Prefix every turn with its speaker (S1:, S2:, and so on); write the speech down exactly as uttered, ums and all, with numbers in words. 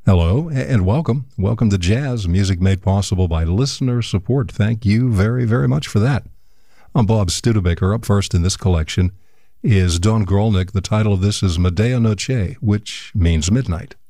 S1: Hello and welcome. Welcome to Jazz, music made possible by listener support. Thank you very, very much for that. I'm Bob Studebaker. Up first in this collection is Don Grolnick. The title of this is Medea Noche, which means midnight.